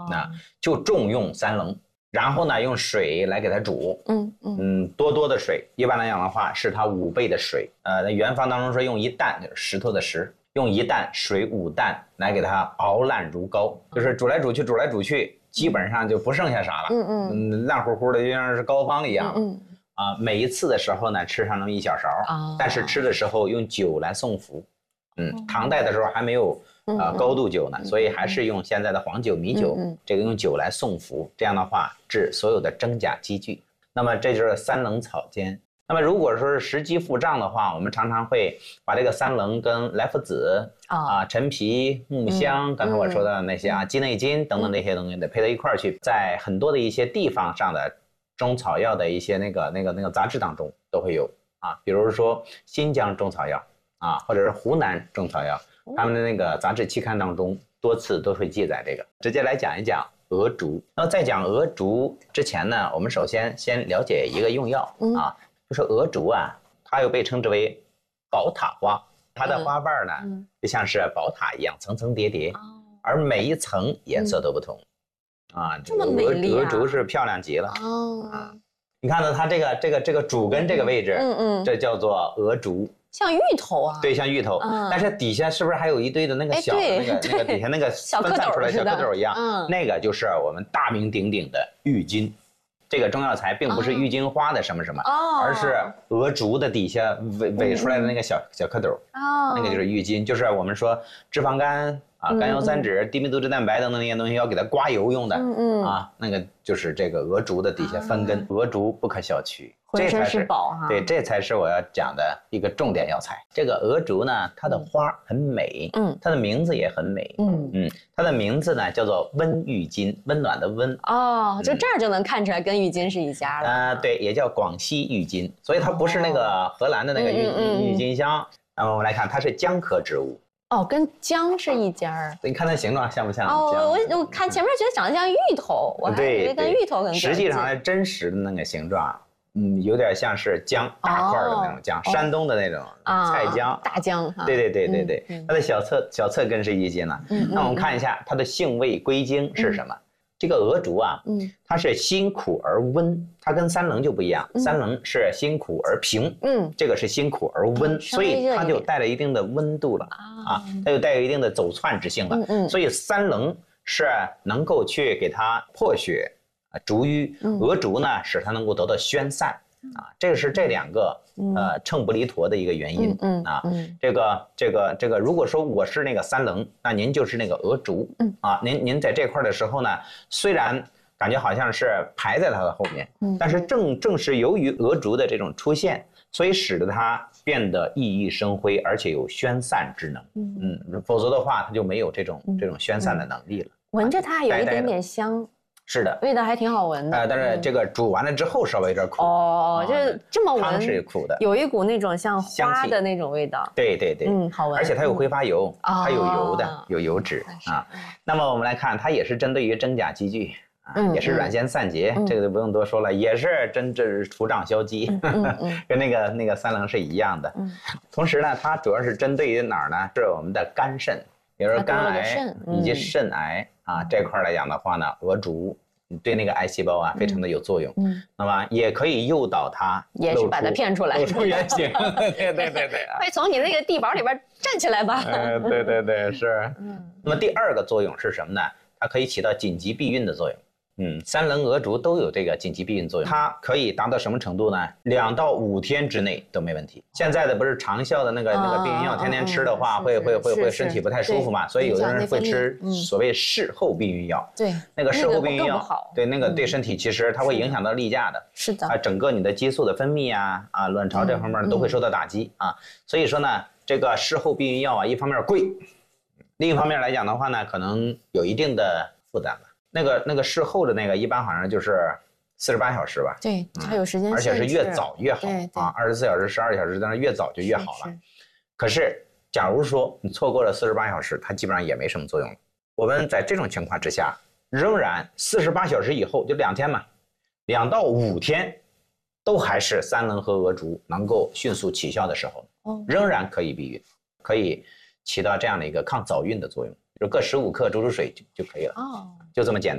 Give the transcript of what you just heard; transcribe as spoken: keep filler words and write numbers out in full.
那就重用三棱，然后呢用水来给它煮， 嗯嗯嗯，多多的水，一般来讲的话是它五倍的水。呃，在原方当中说用一担，就是石头的石，用一担水五担来给它熬烂如膏，就是煮来煮去，煮来煮去，基本上就不剩下啥了，嗯嗯，嗯烂乎乎的就像是膏肓一样。嗯。嗯啊，每一次的时候呢，吃上那么一小勺，哦、但是吃的时候用酒来送服。嗯，哦、唐代的时候还没有呃高度酒呢，嗯、所以还是用现在的黄酒、米酒，嗯、这个用酒来送服，这样的话治所有的真假积聚。那么这就是三棱草煎。那么如果说是食积腹胀的话，我们常常会把这个三棱跟莱菔子、哦、啊、陈皮、木香，嗯、刚才我说的那些啊，鸡内金等等这些东西得配到一块儿去，在很多的一些地方上的。中草药的一些那个那个那个杂志当中都会有啊，比如说新疆中草药啊，或者是湖南中草药，他们的那个杂志期刊当中多次都会记载这个。直接来讲一讲鹅竹。那么在讲鹅竹之前呢，我们首先先了解一个用药啊，就是鹅竹啊，它又被称之为宝塔花，它的花瓣呢就像是宝塔一样层层叠叠，而每一层颜色都不同。啊， 这么美丽啊！ 鹅竹是漂亮极了哦。啊，你看到它这个这个这个主根这个位置，嗯嗯，这叫做鹅竹， 像芋头啊。 对，像芋头，嗯、但是底下是不是还有一堆的那个小那个那个底下那个分散出来小蝌蚪一样？嗯，那个就是我们大名鼎鼎的郁金。这个中药材并不是郁金花的什么什么，哦、而是鹅竹的底下尾尾出来的那个小、嗯、小蝌蚪，哦，那个就是郁金，就是我们说脂肪肝。啊，甘油三酯、低密度脂蛋白等等那些东西要给它刮油用的，嗯嗯，啊，那个就是这个鹅竹的底下分根，鹅竹不可小觑， 这才是宝哈。 对，这才是我要讲的一个重点药材。这个鹅竹呢，它的花很美，嗯，它的名字也很美，嗯嗯，它的名字呢叫做温郁金，温暖的温。 哦，就这儿就能看出来跟郁金是一家的。 啊，对，也叫广西郁金，所以它不是那个荷兰的那个郁郁金香。那么我们来看，它是姜科植物。 哦，跟姜是一家儿。 你看它形状像不像？ 哦，我我看前面觉得长得像芋头，我还以为跟芋头很实际上，它真实的那个形状，嗯，有点像是姜大块的那种姜，哦、山东的那种菜姜， 哦、大姜哈。 对对对对对，嗯、它的小侧小侧根是一斤了。嗯、那我们看一下它的性味归经是什么？嗯、这个鹅竹啊，嗯，它是辛苦而温，它跟三棱就不一样，嗯、三棱是辛苦而平，嗯，这个是辛苦而温，嗯、所以它就带了一定的温度了。啊，它就带有一定的走窜之性了，嗯嗯，所以三棱是能够去给它破血啊逐瘀，嗯、鹅竹呢使它能够得到宣散，啊，这个是这两个呃秤不离砣的一个原因，嗯嗯啊，嗯这个这个这个，如果说我是那个三棱，那您就是那个鹅竹，嗯啊，您您在这块的时候呢，虽然感觉好像是排在它的后面，嗯，但是正正是由于鹅竹的这种出现，所以使得它变得熠熠生辉，而且有宣散之能。嗯嗯，否则的话，它就没有这种、嗯、这种宣散的能力了。 闻着它还有一点点香。 是的， 味道还挺好闻的。 呃，但是这个煮完了之后稍微有点苦。 哦，就是这么闻， 汤是苦的， 有一股那种像花的那种味道。 对对对， 嗯，好闻。 而且它有挥发油，嗯、它有油的，哦、有油脂啊。那么我们来看，它也是针对于真假积聚。嗯、也是软仙散结，嗯、这个就不用多说了，也是真这是除胀消积，嗯嗯嗯、跟那个那个三棱是一样的。嗯、同时呢，它主要是针对于哪儿呢？是我们的肝肾，比如说肝癌以及肾癌、嗯、啊这块来讲的话呢，鹅竹对那个癌细胞啊非常的有作用。嗯，那么也可以诱导它， 也是把它骗出来， 露出原形。对对对对， 快从你那个地堡里边站起来吧。 呃，对对对，是。嗯，那么第二个作用是什么呢？它可以起到紧急避孕的作用。嗯，三棱鹅竹都有这个紧急避孕作用，它可以达到什么程度呢？两到五天之内都没问题。现在的不是长效的那个、哦、那个避孕药，天天吃的话会会会会身体不太舒服嘛，所以有的人会吃所谓事后避孕药。 对， 那个事后避孕药，对那个对身体其实它会影响到例假的。 是的， 啊，整个你的激素的分泌啊啊，卵巢这方面都会受到打击啊。所以说呢，这个事后避孕药啊，一方面贵，另一方面来讲的话呢，可能有一定的负担吧。那个那个事后的那个一般好像就是四十八小时吧， 对，它有时间限制， 而且是越早越好啊，二十四小时、十二小时，但是越早就越好了。可是，假如说你错过了四十八小时，它基本上也没什么作用了。我们在这种情况之下，仍然四十八小时以后就两天嘛，两到五天，都还是三棱和鹅竹能够迅速起效的时候，哦，仍然可以避孕，可以起到这样的一个抗早孕的作用。就各十五克煮煮水就就可以了，哦，就这么简单。